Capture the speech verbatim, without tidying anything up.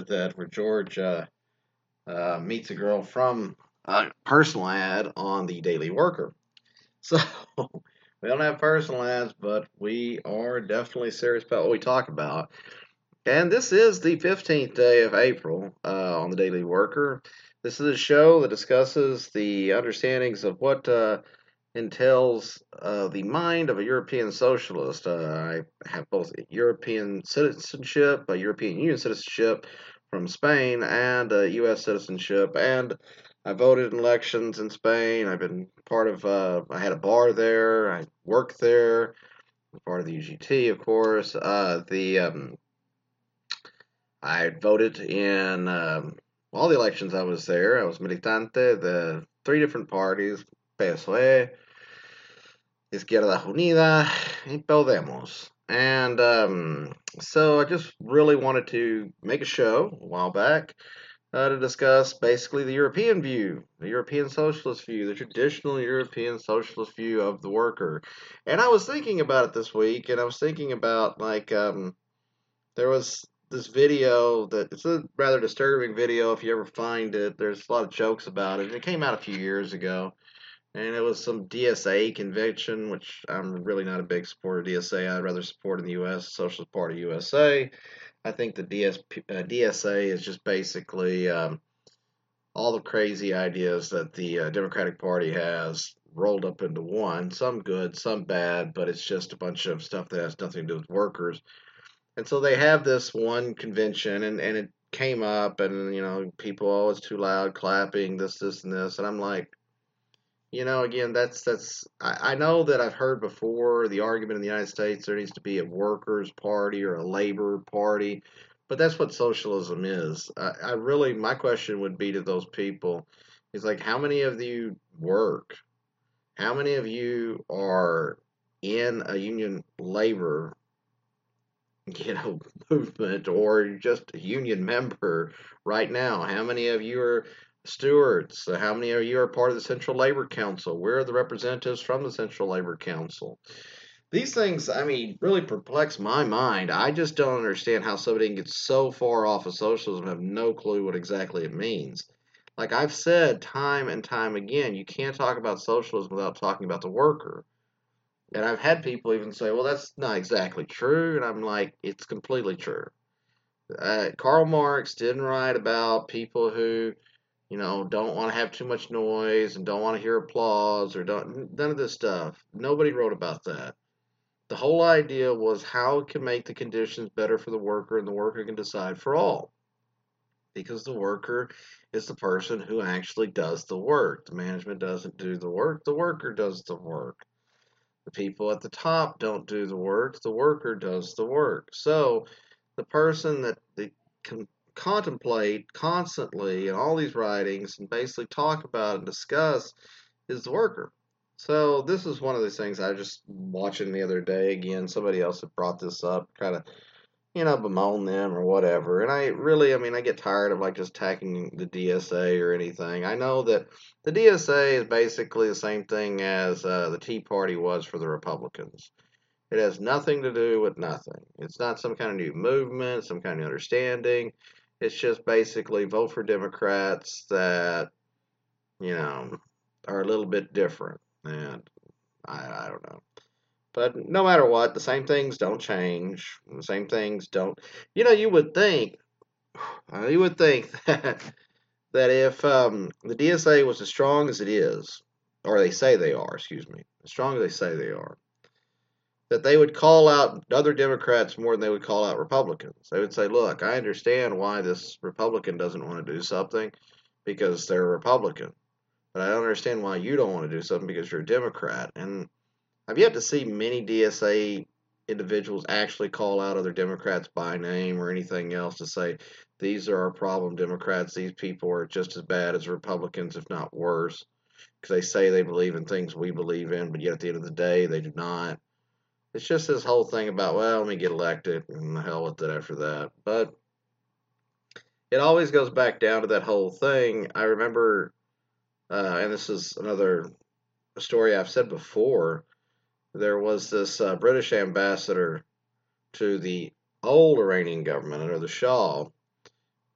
that where George uh, uh, meets a girl from a personal ad on the Daily Worker. So we don't have personal ads, but we are definitely serious about what we talk about. And this is the fifteenth day of April uh, on the Daily Worker. This is a show that discusses the understandings of what uh, entails uh, the mind of a European socialist. Uh, I have both European citizenship, a European Union citizenship from Spain, and a U S citizenship. And I voted in elections in Spain. I've been part of, uh, I had a bar there. I worked there. Part of the U G T, of course. Uh, the um, I voted in um, all the elections I was there. I was militante, the three different parties, P S O E, Izquierda Unida, y Podemos. And um, so I just really wanted to make a show a while back uh, to discuss basically the European view, the European socialist view, the traditional European socialist view of the worker. And I was thinking about it this week, and I was thinking about like um, there was this video that it's a rather disturbing video if you ever find it. There's a lot of jokes about it. And it came out a few years ago and it was some D S A convention, which I'm really not a big supporter of D S A. I'd rather support in the U S, Socialist Party U S A. I think the D S P, uh, D S A is just basically um, all the crazy ideas that the uh, Democratic Party has rolled up into one. Some good, some bad, but it's just a bunch of stuff that has nothing to do with workers. And so they have this one convention, and, and it came up, and you know, people, oh, it's too loud, clapping, this, this, and this, and I'm like, you know, again, that's that's. I, I know that I've heard before the argument in the United States there needs to be a workers' party or a labor party, but that's what socialism is. I, I really, my question would be to those people, is like, how many of you work? How many of you are in a union labor, you know, movement or just a union member right now? How many of you are stewards? How many of you are part of the Central Labor Council? Where are the representatives from the Central Labor Council? These things, I mean, really perplex my mind. I just don't understand how somebody can get so far off of socialism and have no clue what exactly it means. Like I've said time and time again, you can't talk about socialism without talking about the worker. And I've had people even say, well, that's not exactly true. And I'm like, it's completely true. Uh, Karl Marx didn't write about people who, you know, don't want to have too much noise and don't want to hear applause or don't, none of this stuff. Nobody wrote about that. The whole idea was how it can make the conditions better for the worker and the worker can decide for all. Because the worker is the person who actually does the work. The management doesn't do the work, the worker does the work. The people at the top don't do the work, the worker does the work. So the person that they can contemplate constantly in all these writings and basically talk about and discuss is the worker. So this is one of these things I was just watching the other day. Again, somebody else had brought this up, kind of, you know, bemoan them or whatever. And I really, I mean, I get tired of like just attacking the D S A or anything. I know that the D S A is basically the same thing as uh, the Tea Party was for the Republicans. It has nothing to do with nothing. It's not some kind of new movement, some kind of understanding. It's just basically vote for Democrats that, you know, are a little bit different. And I, I don't know. But no matter what, the same things don't change. The same things don't. You know, you would think, uh, you would think that that if um, the D S A was as strong as it is, or they say they are, excuse me, as strong as they say they are, that they would call out other Democrats more than they would call out Republicans. They would say, look, I understand why this Republican doesn't want to do something because they're a Republican, but I don't understand why you don't want to do something because you're a Democrat. And I've yet to see many D S A individuals actually call out other Democrats by name or anything else to say, these are our problem Democrats. These people are just as bad as Republicans, if not worse, because they say they believe in things we believe in, but yet at the end of the day, they do not. It's just this whole thing about, well, let me get elected and the hell with it after that. But it always goes back down to that whole thing. I remember, uh, and this is another story I've said before, there was this uh, British ambassador to the old Iranian government under the Shah,